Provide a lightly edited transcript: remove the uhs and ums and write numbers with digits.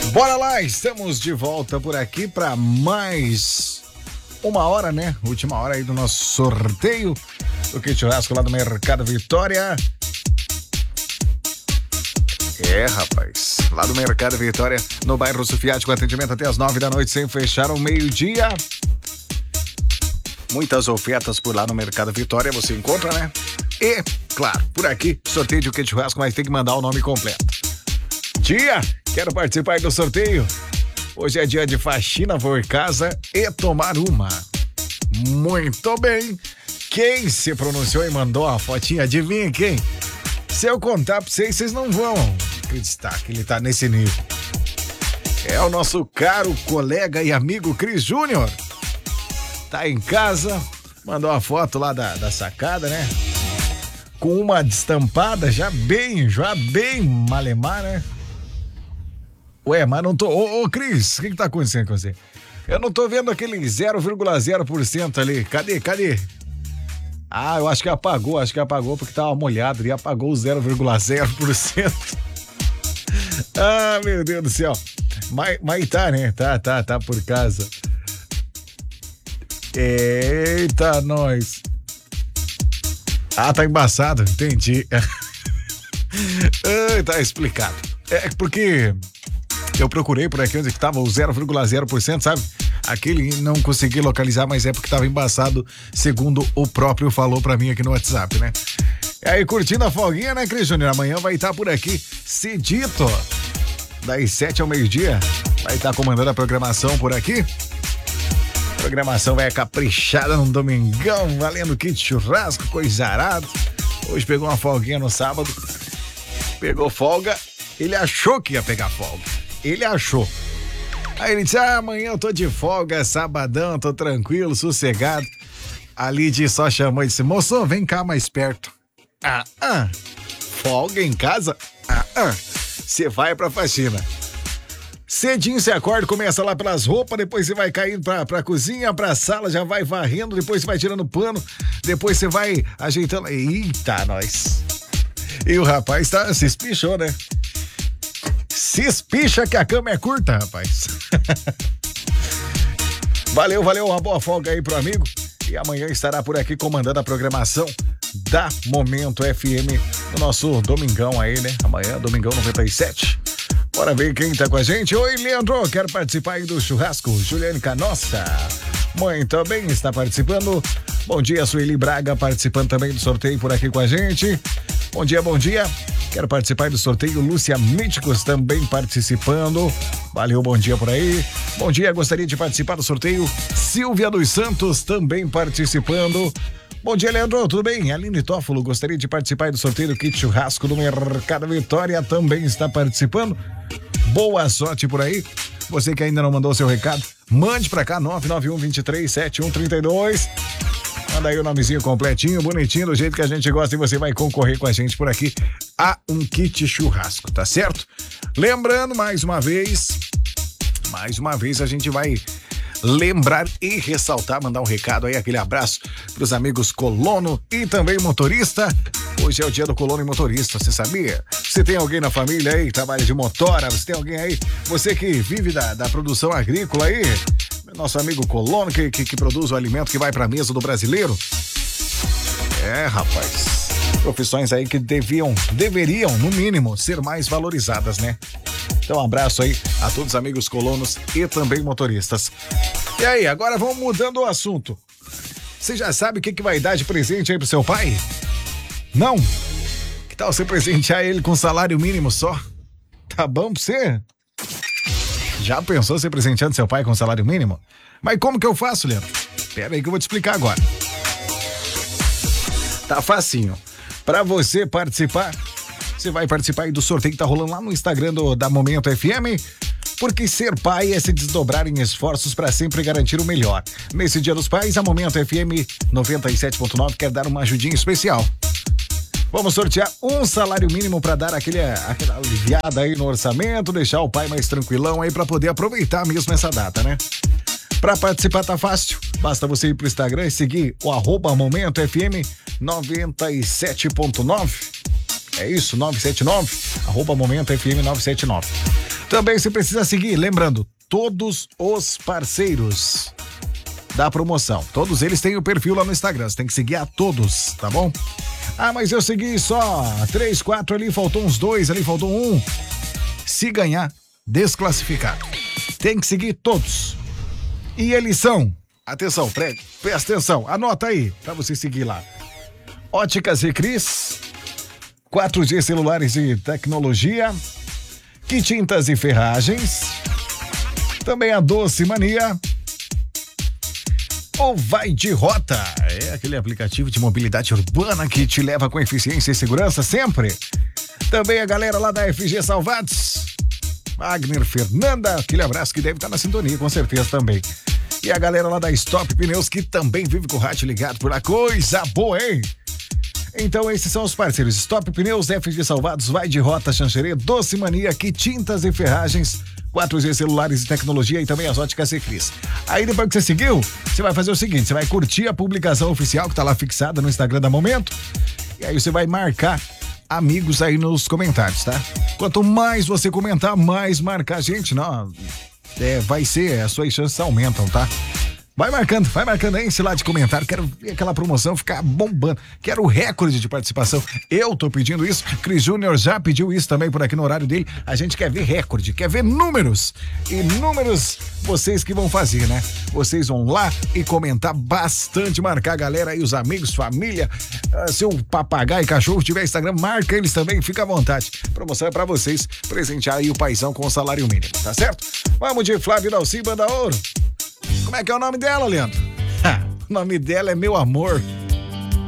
Bora lá, estamos de volta por aqui para mais uma hora, né? Última hora aí do nosso sorteio do kit churrasco lá do Mercado Vitória. Rapaz, lá do Mercado Vitória, no bairro Sufiati, com atendimento até as 9 da noite, sem fechar ao meio-dia. Muitas ofertas por lá no Mercado Vitória, você encontra, né? E, claro, por aqui, sorteio de kit churrasco, mas tem que mandar o nome completo. Dia, quero participar aí do sorteio. Hoje é dia de faxina por casa e tomar uma. Muito bem. Quem se pronunciou e mandou uma fotinha, adivinha quem? Se eu contar pra vocês não vão acreditar que ele tá nesse nível. É o nosso caro colega e amigo Cris Júnior. Tá em casa, mandou uma foto lá da sacada, né? Com uma destampada já bem malemar, né? Ué, mas não tô... Ô, Cris, o que tá acontecendo com você? Eu não tô vendo aquele 0,0% ali. Cadê? Ah, eu acho que apagou porque tava molhado e apagou o 0,0%. Ah, meu Deus do céu. Mas tá, né? Tá por casa. Eita, nós. Ah, tá embaçado, entendi. Tá explicado. É porque eu procurei por aqui onde que tava o 0,0%, sabe? Aquele não consegui localizar, mas é porque tava embaçado, segundo o próprio falou pra mim aqui no WhatsApp, né? E aí, curtindo a folguinha, né, Cris Júnior? Amanhã vai estar por aqui, cedito, das 7 ao meio-dia. Vai estar comandando a programação por aqui. A programação vai caprichada no domingão, valendo kit churrasco, coisa arada. Hoje pegou uma folguinha no sábado. Pegou folga, ele achou que ia pegar folga. Ele achou. Aí ele disse, amanhã eu tô de folga, sabadão, tô tranquilo, sossegado. A Lidy só chamou e disse, moço, vem cá mais perto. Folga em casa? Você vai pra faxina. Cedinho você acorda, começa lá pelas roupas, depois você vai caindo pra cozinha, pra sala, já vai varrendo, depois você vai tirando pano, depois você vai ajeitando. Eita, nós. E o rapaz se espichou, né? Se espicha que a cama é curta, rapaz. Valeu, uma boa folga aí pro amigo. E amanhã estará por aqui comandando a programação da Momento FM no nosso domingão aí, né? Amanhã, domingão 97. Bora ver quem tá com a gente. Oi, Leandro, quero participar aí do churrasco. Juliane Canossa, muito bem, está participando. Bom dia, Sueli Braga, participando também do sorteio por aqui com a gente. Bom dia. Quero participar do sorteio. Lúcia Míticos também participando. Valeu, bom dia por aí. Bom dia, gostaria de participar do sorteio. Silvia dos Santos também participando. Bom dia, Leandro, tudo bem? Aline Tófolo, gostaria de participar do sorteio do kit churrasco do Mercado Vitória, também está participando. Boa sorte por aí. Você que ainda não mandou seu recado, mande pra cá, 991-23-7132. Manda aí o nomezinho completinho, bonitinho, do jeito que a gente gosta, e você vai concorrer com a gente por aqui a um kit churrasco, tá certo? Lembrando, mais uma vez a gente vai lembrar e ressaltar, mandar um recado aí, aquele abraço pros amigos colono e também motorista. Hoje é o dia do colono e motorista, você sabia? Você tem alguém na família aí que trabalha de motora? Você tem alguém aí, você que vive da produção agrícola aí? Nosso amigo colono que produz o alimento que vai pra mesa do brasileiro? Rapaz, profissões aí que deveriam, no mínimo, ser mais valorizadas, né? Então, um abraço aí a todos os amigos colonos e também motoristas. E aí, agora vamos mudando o assunto. Você já sabe o que vai dar de presente aí pro seu pai? Não? Que tal você presentear ele com salário mínimo só? Tá bom pra você? Já pensou você presenteando seu pai com salário mínimo? Mas como que eu faço, Leandro? Pera aí que eu vou te explicar agora. Tá facinho. Pra você participar, você vai participar aí do sorteio que tá rolando lá no Instagram da Momento FM, porque ser pai é se desdobrar em esforços para sempre garantir o melhor. Nesse Dia dos Pais, a Momento FM 97.9 quer dar uma ajudinha especial. Vamos sortear um salário mínimo para dar aquela aliviada aí no orçamento, deixar o pai mais tranquilão aí para poder aproveitar mesmo essa data, né? Para participar tá fácil, basta você ir pro Instagram e seguir o @Momento FM 97.9. É isso, 979, @Momento FM 979. Também você precisa seguir, lembrando, todos os parceiros da promoção. Todos eles têm o perfil lá no Instagram. Você tem que seguir a todos, tá bom? Ah, mas eu segui só 3, 4 ali, faltou uns 2, ali faltou 1. Se ganhar, desclassificado. Tem que seguir todos. E eles são, atenção, presta atenção, anota aí pra você seguir lá. Óticas Recris, 4G celulares e tecnologia, Que Tintas e Ferragens, também a Doce Mania, ou Vai de Rota, é aquele aplicativo de mobilidade urbana que te leva com eficiência e segurança sempre. Também a galera lá da FG Salvados, Wagner, Fernanda, aquele abraço que deve estar na sintonia, com certeza também. E a galera lá da Stop Pneus, que também vive com o rádio ligado por lá, coisa boa, hein? Então esses são os parceiros, Stop Pneus, FG Salvados, Vai de Rota, Xanxerê, Doce Mania, Que Tintas e Ferragens, 4G celulares e tecnologia e também as Óticas Recris. Aí depois que você seguiu, você vai fazer o seguinte, você vai curtir a publicação oficial que tá lá fixada no Instagram da Momento, e aí você vai marcar amigos aí nos comentários, tá? Quanto mais você comentar, mais marcar a gente, não, vai ser, as suas chances aumentam, tá? Vai marcando aí esse lado de comentário, quero ver aquela promoção ficar bombando, quero o recorde de participação, eu tô pedindo isso, Cris Júnior já pediu isso também por aqui no horário dele, a gente quer ver recorde, quer ver números, e números vocês que vão fazer, né? Vocês vão lá e comentar bastante, marcar a galera aí, os amigos, família, seu papagaio e cachorro, tiver Instagram, marca eles também, fica à vontade, promoção é pra vocês, presentear aí o paizão com o salário mínimo, tá certo? Vamos de Flávio Dalci, Banda Ouro. Como é que é o nome dela, Leandro? O nome dela é Meu Amor.